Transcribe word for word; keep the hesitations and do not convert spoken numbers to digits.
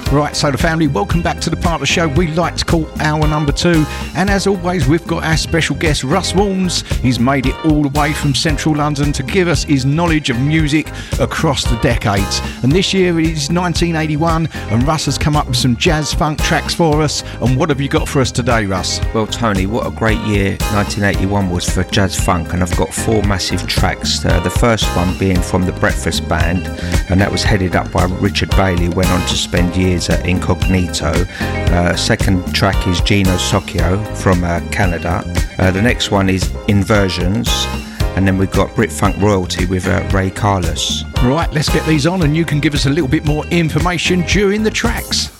Right, so the family, welcome back to the part of the show we like to call hour number two. And as always, we've got our special guest, Russ Warnes. He's made it all the way from central London to give us his knowledge of music across the decades. And this year is nineteen eighty-one, and Russ has come up with some jazz funk tracks for us. And what have you got for us today, Russ? Well, Tony, what a great year nineteen eighty-one was for jazz funk, and I've got four massive tracks. Uh, the first one being from the Breakfast Band, and that was headed up by Richard Bailey, went on to spend years at Incognito. Uh, second track is Gino Socchio from uh, Canada. Uh, the next one is Inversions, and then we've got Brit Funk Royalty with uh, Ray Carlos. Right, let's get these on and you can give us a little bit more information during the tracks.